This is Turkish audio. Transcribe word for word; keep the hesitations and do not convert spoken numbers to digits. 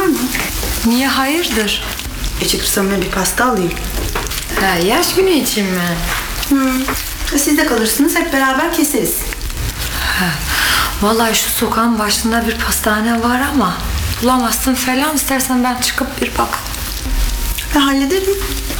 var mı? Niye, hayırdır? E çıkırsam ben bir pasta alayım. Ha, yaş günü için mi? Hmm. Siz de kalırsınız, hep beraber keseriz. Ha, vallahi şu sokağın başında bir pastane var ama bulamazsın falan, istersen ben çıkıp bir bak. Ben hallederim.